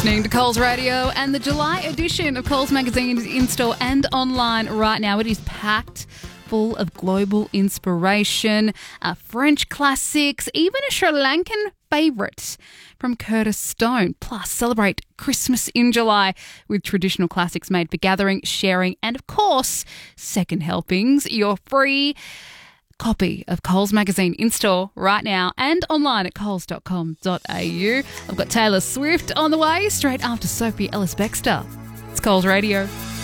Listening to Coles Radio, and the July edition of Coles Magazine is in store and online right now. It is packed full of global inspiration, French classics, even a Sri Lankan favourite from Curtis Stone. Plus, celebrate Christmas in July with traditional classics made for gathering, sharing, and of course, second helpings. Your free copy of Coles Magazine in store right now and online at coles.com.au. I've got Taylor Swift on the way straight after Sophie Ellis-Bextor. It's Coles Radio.